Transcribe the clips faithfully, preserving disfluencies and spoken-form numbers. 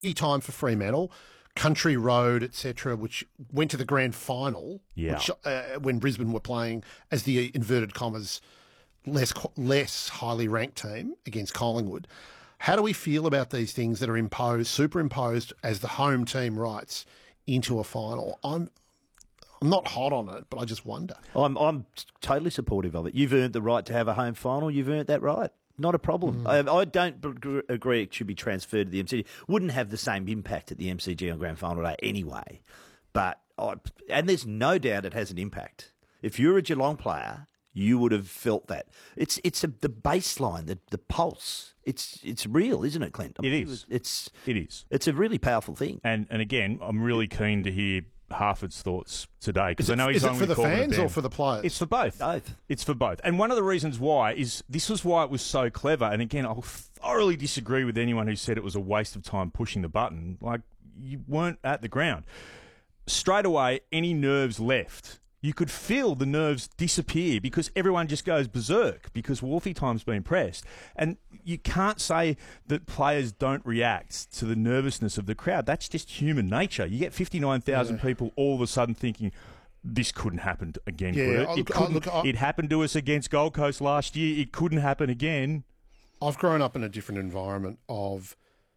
time for Fremantle, Country Road, et cetera, which went to the grand final, Yeah. which, uh, when Brisbane were playing as the inverted commas less less highly ranked team against Collingwood. How do we feel about these things that are imposed, superimposed as the home team rights into a final? I'm I'm not hot on it, but I just wonder. I'm I'm totally supportive of it. You've earned the right to have a home final. You've earned that right. Not a problem. Mm. I, I don't b- agree it should be transferred to the M C G. Wouldn't have the same impact at the M C G on grand final day anyway. But I, and there's no doubt it has an impact. If you're a Geelong player, you would have felt that. It's it's a, the baseline, the the pulse. It's it's real, isn't it, Clint? I mean, it is. It's it is. It's a really powerful thing. And and again, I'm really keen to hear Harford's thoughts today because I know he's is it only for the called fans it or for the players? It's for both. Both. It's for both. And one of the reasons why is this was why it was so clever. And again, I'll thoroughly disagree with anyone who said it was a waste of time pushing the button. Like, you weren't at the ground. Straight away, any nerves left. You could feel the nerves disappear because everyone just goes berserk because Wolfie time's been pressed. And you can't say that players don't react to the nervousness of the crowd. That's just human nature. You get fifty-nine thousand yeah. people all of a sudden thinking, this couldn't happen again, yeah, could it? I, It, look, couldn't, I, look, I, it happened to us against Gold Coast last year. It couldn't happen again. I've grown up in a different environment of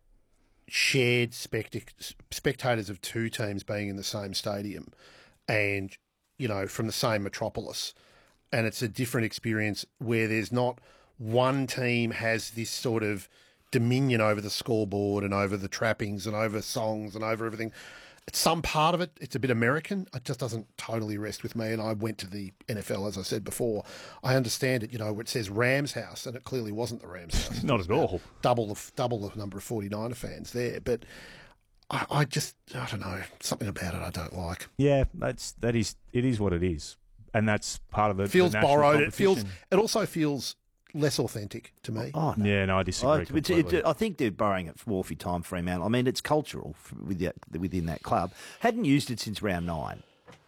shared spectic- spectators of two teams being in the same stadium and, you know, from the same metropolis. And it's a different experience where there's not one team has this sort of dominion over the scoreboard and over the trappings and over songs and over everything. It's some part of it, it's a bit American. It just doesn't totally rest with me. And I went to the N F L, as I said before. I understand it, you know, it says Rams house, and it clearly wasn't the Rams house. Not at all. Double the, double the number of forty-niner fans there. But I, I just, I don't know, something about it I don't like. Yeah, that's, that is, it is what it is. And that's part of the, feels the national borrowed. It feels, competition. it also feels less authentic to me. Oh, no. Yeah, no, I disagree I, it's, completely. it, I think they're borrowing it from Wolfie time, Fremantle. I mean, it's cultural within that club. Hadn't used it since round nine.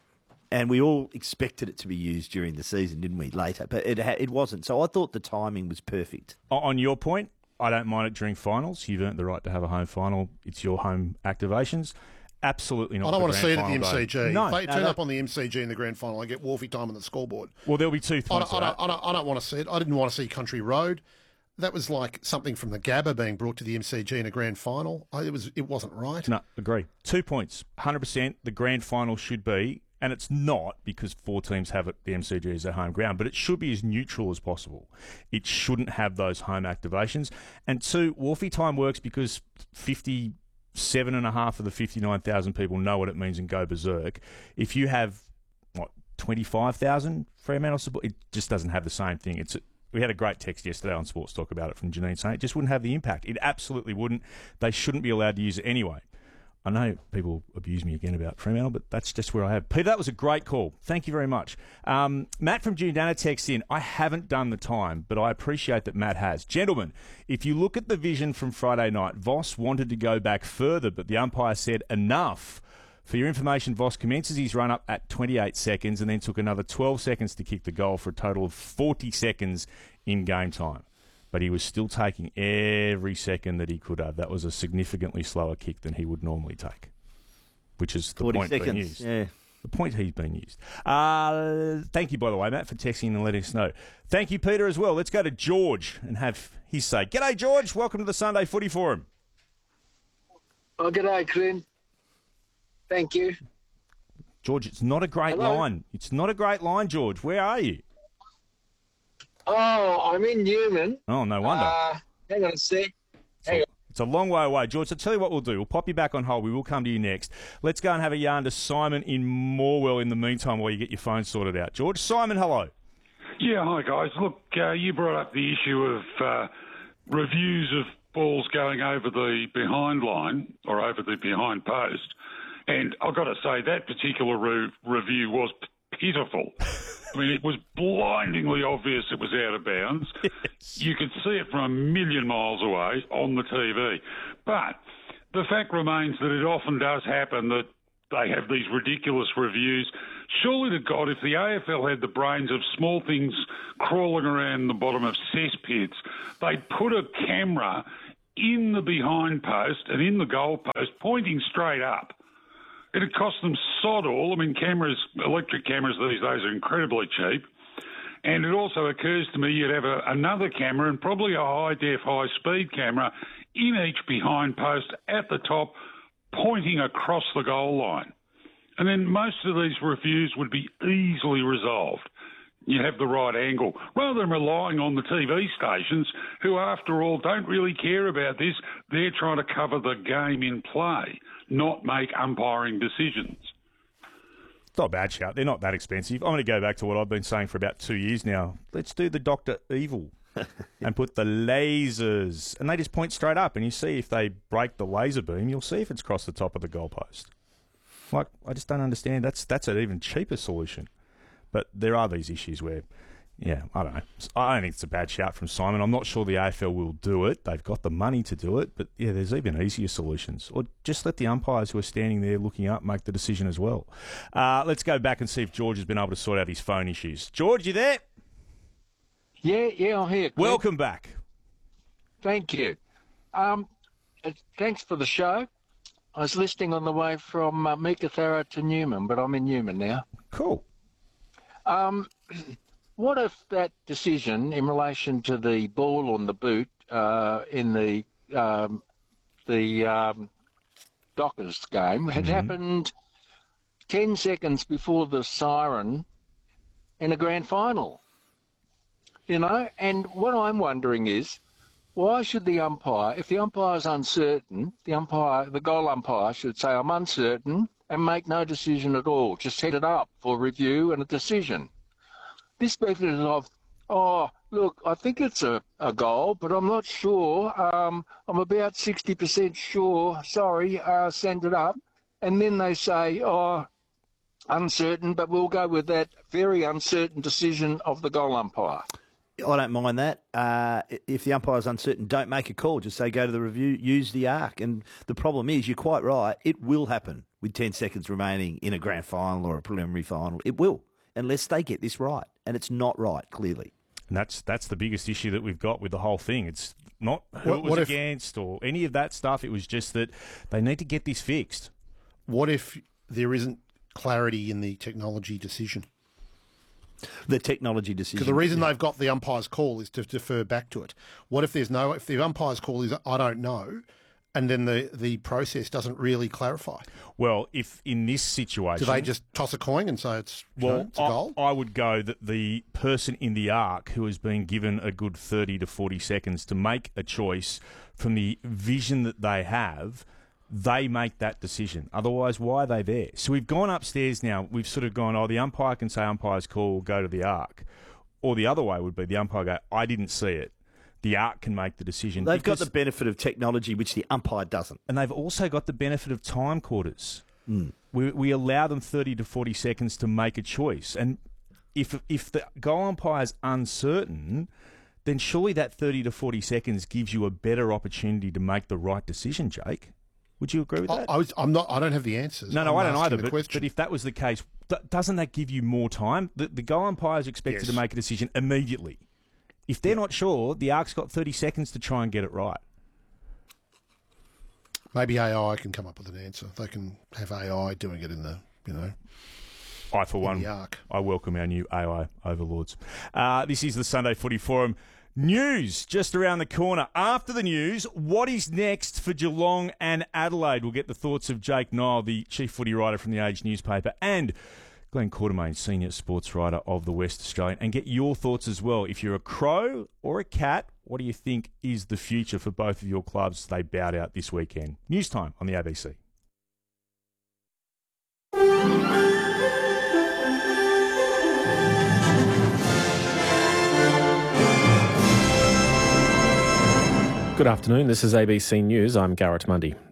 And we all expected it to be used during the season, didn't we, later? But it it wasn't. So I thought the timing was perfect. On your point, I don't mind it during finals. You've earned the right to have a home final. It's your home activations. Absolutely not. I don't want to see it at the M M C G. No, if they no, turn that, up on the M C G in the grand final, I get Wolfie time on the scoreboard. Well, there'll be two I things. don't, I, don't, I, don't, I don't want to see it. I didn't want to see Country Road. That was like something from the Gabba being brought to the M C G in a grand final. I, it was. It wasn't right. No, agree. Two points. one hundred percent the grand final should be, and it's not because four teams have it, the M C G as their home ground, but it should be as neutral as possible. It shouldn't have those home activations. And two, Wolfie time works because fifty-seven and a half of the fifty-nine thousand people know what it means and go berserk. If you have, what, twenty-five thousand Fremantle support, it just doesn't have the same thing. It's We had a great text yesterday on Sports Talk about it from Janine saying it just wouldn't have the impact. It absolutely wouldn't. They shouldn't be allowed to use it anyway. I know people abuse me again about Fremantle, but that's just where I have. Peter, that was a great call. Thank you very much. Um, Matt from Jundana texts in, I haven't done the time, but I appreciate that Matt has. Gentlemen, if you look at the vision from Friday night, Voss wanted to go back further, but the umpire said enough. For your information, Voss commences his run-up at twenty-eight seconds and then took another twelve seconds to kick the goal for a total of forty seconds in game time. But he was still taking every second that he could have. That was a significantly slower kick than he would normally take, which is the point seconds, being used. Yeah. The point he's been used. Uh, thank you, by the way, Matt, for texting and letting us know. Thank you, Peter, as well. Let's go to George and have his say. G'day, George. Welcome to the Sunday Footy Forum. Oh, g'day, Clint. Thank you. George, it's not a great Hello? line. It's not a great line, George. Where are you? Oh, I'm in Newman. Oh, no wonder. Uh, hang on a sec. Hang on. It's a long way away, George. So I'll tell you what we'll do. We'll pop you back on hold. We will come to you next. Let's go and have a yarn to Simon in Morwell in the meantime while you get your phone sorted out. George, Simon, hello. Yeah, hi, guys. Look, uh, you brought up the issue of uh, reviews of balls going over the behind line or over the behind post. And I've got to say, that particular re- review was pitiful. I mean, it was blindingly obvious it was out of bounds. Yes. You could see it from a million miles away on the T V. But the fact remains that it often does happen that they have these ridiculous reviews. Surely to God, if the A F L had the brains of small things crawling around the bottom of cesspits, they'd put a camera in the behind post and in the goal post, pointing straight up. It'd cost them sod all. I mean, cameras, electric cameras these days are incredibly cheap. And it also occurs to me you'd have a, another camera and probably a high-def, high-speed camera in each behind post at the top, pointing across the goal line. And then most of these reviews would be easily resolved. You have the right angle, rather than relying on the T V stations who, after all, don't really care about this. They're trying to cover the game in play, not make umpiring decisions. It's not a bad shout. They're not that expensive. I'm going to go back to what I've been saying for about two years now. Let's do the Doctor Evil and put the lasers. And they just point straight up, and you see if they break the laser beam, you'll see if it's across the top of the goalpost. Like, I just don't understand. That's that's an even cheaper solution. But there are these issues where, yeah, I don't know. I don't think it's a bad shout from Simon. I'm not sure the A F L will do it. They've got the money to do it. But, yeah, there's even easier solutions. Or just let the umpires who are standing there looking up make the decision as well. Uh, let's go back and see if George has been able to sort out his phone issues. George, you there? Yeah, yeah, I'm here. Clint. Welcome back. Thank you. Um, uh, thanks for the show. I was listening on the way from uh, Meekatharra to Newman, but I'm in Newman now. Cool. Um, what if that decision in relation to the ball on the boot uh, in the um, the um, Dockers game had mm-hmm. happened ten seconds before the siren in a grand final? You know, and what I'm wondering is, why should the umpire, if the umpire is uncertain, the umpire, the goal umpire should say, I'm uncertain, and make no decision at all. Just set it up for review and a decision. This method of, oh, look, I think it's a, a goal, but I'm not sure. Um, I'm about sixty percent sure. Sorry, uh, send it up. And then they say, oh, uncertain, but we'll go with that very uncertain decision of the goal umpire. I don't mind that. Uh, if the umpire's uncertain, don't make a call. Just say go to the review, use the arc. And the problem is, you're quite right, it will happen with ten seconds remaining in a grand final or a preliminary final. It will, unless they get this right. And it's not right, clearly. And that's that's the biggest issue that we've got with the whole thing. It's not who What- it was what if- against or any of that stuff. It was just that they need to get this fixed. What if there isn't clarity in the technology decision? The technology decision. Because the reason they've got the umpire's call is to defer back to it. What if there's no, if the umpire's call is I don't know, and then the, the process doesn't really clarify? Well, if in this situation... Do they just toss a coin and say it's, you know, Well, it's a I, goal? I would go that the person in the arc who has been given a good thirty to forty seconds to make a choice from the vision that they have, they make that decision. Otherwise, why are they there? So we've gone upstairs now. We've sort of gone, oh, the umpire can say umpire's call, go to the arc. Or the other way would be the umpire go, I didn't see it. The arc can make the decision. They've because, got the benefit of technology, which the umpire doesn't. And they've also got the benefit of time quarters. Mm. We, we allow them thirty to forty seconds to make a choice. And if if the goal umpire is uncertain, then surely that thirty to forty seconds gives you a better opportunity to make the right decision, Jake. Would you agree with I, that? I was, I'm not. I don't have the answers. no, no, I'm I don't asking either. the But, question. but if that was the case, th- doesn't that give you more time? The, the goal umpire is expected Yes. to make a decision immediately. If they're not sure, the arc's got thirty seconds to try and get it right. Maybe A I can come up with an answer. They can have A I doing it in the, you know, I, for in one, the arc. I welcome our new A I overlords. Uh, this is the Sunday Footy Forum. News just around the corner. After the news, what is next for Geelong and Adelaide? We'll get the thoughts of Jake Nile, the chief footy writer from the Age newspaper, and Glenn Quartermain, senior sports writer of the West Australian, and get your thoughts as well. If you're a Crow or a Cat, what do you think is the future for both of your clubs as they bowed out this weekend? News time on the A B C. Good afternoon, this is A B C News. I'm Garrett Mundy.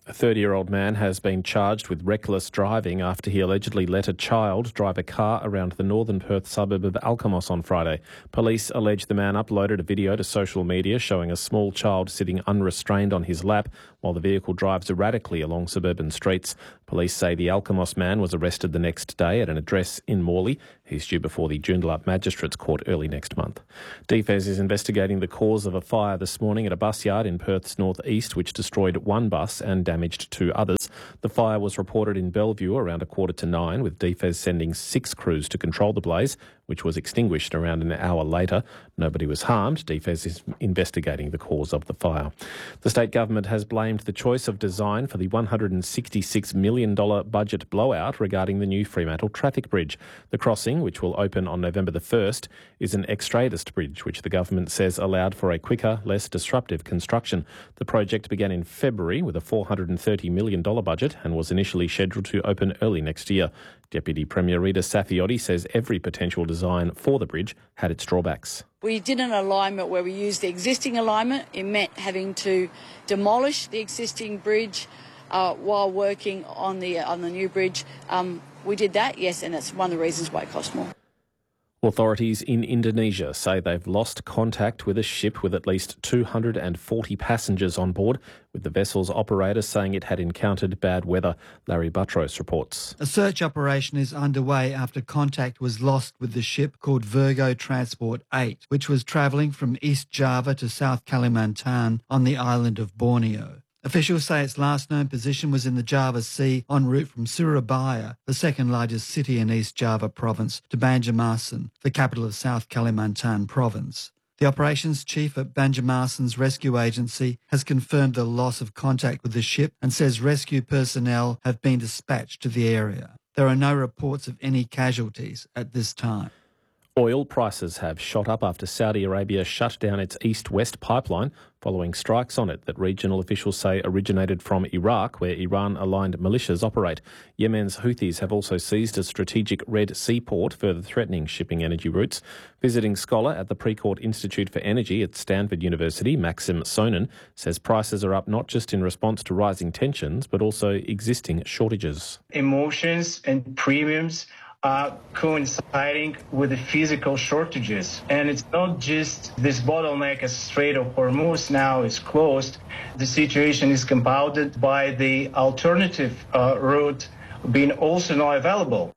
A thirty-year-old man has been charged with reckless driving after he allegedly let a child drive a car around the northern Perth suburb of Alkimos on Friday. Police allege the man uploaded a video to social media showing a small child sitting unrestrained on his lap while the vehicle drives erratically along suburban streets. Police say the Alkimos man was arrested the next day at an address in Morley. He's due before the Joondalup Magistrates Court early next month. D F E S is investigating the cause of a fire this morning at a bus yard in Perth's north-east, which destroyed one bus and damaged two others. The fire was reported in Bellevue around a quarter to nine, with D F E S sending six crews to control the blaze, which was extinguished around an hour later. Nobody was harmed. D F E S is investigating the cause of the fire. The state government has blamed the choice of design for the one hundred sixty-six million dollars budget blowout regarding the new Fremantle traffic bridge. The crossing, which will open on November the first, is an extradist bridge, which the government says allowed for a quicker, less disruptive construction. The project began in February with a four hundred thirty million dollars budget and was initially scheduled to open early next year. Deputy Premier Rita Saffioti says every potential design for the bridge had its drawbacks. We did an alignment where we used the existing alignment. It meant having to demolish the existing bridge uh, while working on the on the new bridge. Um, we did that, yes, and that's one of the reasons why it cost more. Authorities in Indonesia say they've lost contact with a ship with at least two hundred forty passengers on board, with the vessel's operator saying it had encountered bad weather. Larry Buttrose reports. A search operation is underway after contact was lost with the ship called Virgo Transport eight, which was travelling from East Java to South Kalimantan on the island of Borneo. Officials say its last known position was in the Java Sea en route from Surabaya, the second largest city in East Java province, to Banjarmasin, the capital of South Kalimantan province. The operations chief at Banjarmasin's rescue agency has confirmed the loss of contact with the ship and says rescue personnel have been dispatched to the area. There are no reports of any casualties at this time. Oil prices have shot up after Saudi Arabia shut down its east-west pipeline following strikes on it that regional officials say originated from Iraq, where Iran-aligned militias operate. Yemen's Houthis have also seized a strategic Red Sea port, further threatening shipping energy routes. Visiting scholar at the Precourt Institute for Energy at Stanford University, Maxim Sonin, says prices are up not just in response to rising tensions, but also existing shortages. Emotions and premiums are coinciding with the physical shortages. And it's not just this bottleneck as Strait of Hormuz now is closed. The situation is compounded by the alternative uh, route being also not available.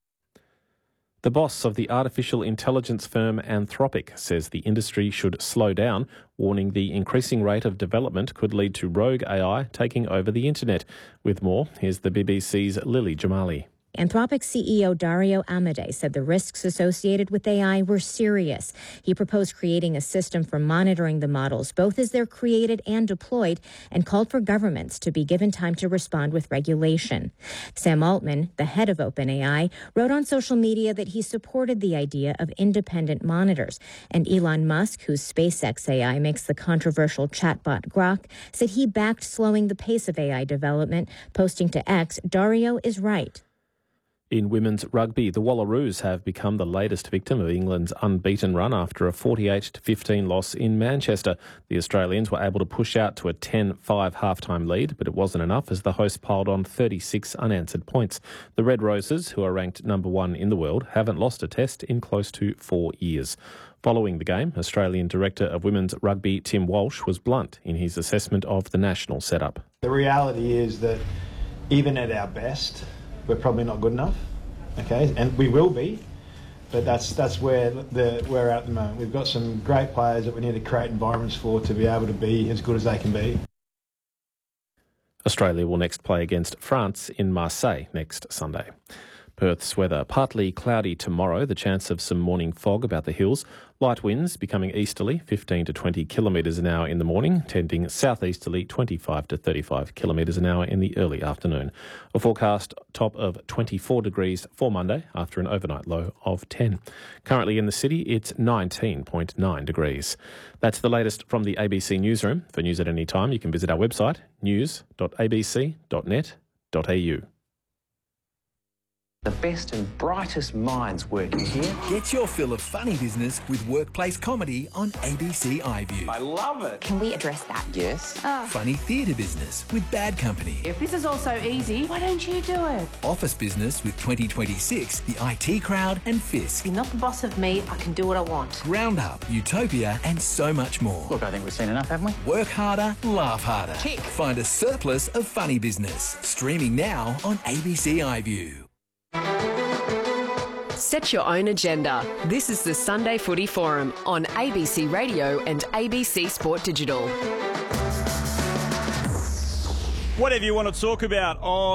The boss of the artificial intelligence firm Anthropic says the industry should slow down, warning the increasing rate of development could lead to rogue A I taking over the internet. With more, here's the B B C's Lily Jamali. Anthropic C E O Dario Amodei said the risks associated with A I were serious. He proposed creating a system for monitoring the models, both as they're created and deployed, and called for governments to be given time to respond with regulation. Sam Altman, the head of OpenAI, wrote on social media that he supported the idea of independent monitors. And Elon Musk, whose SpaceX A I makes the controversial chatbot Grok, said he backed slowing the pace of A I development, posting to X, "Dario is right." In women's rugby, the Wallaroos have become the latest victim of England's unbeaten run after a forty-eight to fifteen loss in Manchester. The Australians were able to push out to a ten five halftime lead, but it wasn't enough as the hosts piled on thirty-six unanswered points. The Red Roses, who are ranked number one in the world, haven't lost a test in close to four years. Following the game, Australian Director of Women's Rugby Tim Walsh was blunt in his assessment of the national setup. The reality is that even at our best, we're probably not good enough, okay, and we will be, but that's that's where the, we're at the moment. We've got some great players that we need to create environments for to be able to be as good as they can be. Australia will next play against France in Marseille next Sunday. Perth's weather, partly cloudy tomorrow, the chance of some morning fog about the hills. Light winds becoming easterly, fifteen to twenty kilometres an hour in the morning, tending southeasterly, twenty-five to thirty-five kilometres an hour in the early afternoon. A forecast top of twenty-four degrees for Monday after an overnight low of ten. Currently in the city, it's nineteen point nine degrees. That's the latest from the A B C Newsroom. For news at any time, you can visit our website, news dot a b c dot net dot a u. The best and brightest minds working here. Get your fill of funny business with workplace comedy on A B C iView. I love it. Can we address that? Yes. Oh. Funny theatre business with Bad Company. If this is all so easy, why don't you do it? Office business with twenty twenty-six, The I T Crowd and Fisk. You're not the boss of me, I can do what I want. Round Up, Utopia and so much more. Look, I think we've seen enough, haven't we? Work harder, laugh harder. Tick. Find a surplus of funny business. Streaming now on A B C iView. Set your own agenda. This is the Sunday Footy Forum on A B C Radio and A B C Sport Digital. Whatever you want to talk about on